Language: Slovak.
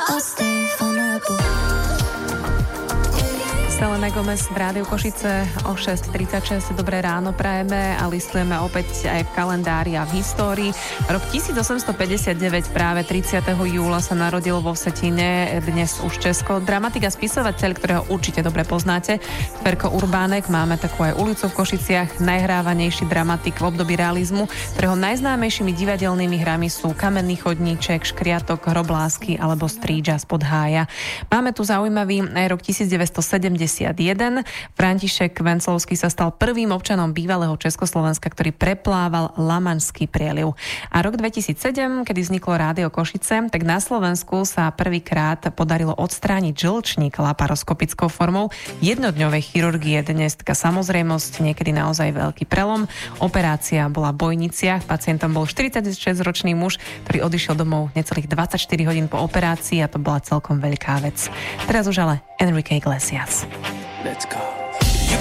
I'll stay vulnerable. Selena Gomez v Rádiu Košice o 6:36. Dobré ráno prajeme a listujeme opäť aj v kalendári a v histórii. Rok 1859, práve 30. júla sa narodil vo Vsetine, dnes už Česko, dramatik a spisovateľ, ktorého určite dobre poznáte, Ferko Urbánek. Máme takú aj ulicu v Košiciach, najhrávanejší dramatik v období realizmu, ktorého najznámejšími divadelnými hrami sú Kamenný chodníček, Škriatok, Hrob lásky alebo Stríďa spod hája. Máme tu zaujímavý aj rok 1970. František Venclovský sa stal prvým občanom bývalého Československa, ktorý preplával Lamanský prieliv. A rok 2007, kedy vzniklo Rádio Košice, tak na Slovensku sa prvýkrát podarilo odstrániť žlčník laparoskopickou formou jednodňovej chirurgie. Dnes taká samozrejmosť, niekedy naozaj veľký prelom. Operácia bola v Bojniciach, pacientom bol 46-ročný muž, ktorý odišiel domov necelých 24 hodín po operácii a to bola celkom veľká vec. Teraz už ale Enrique Iglesias. Let's go.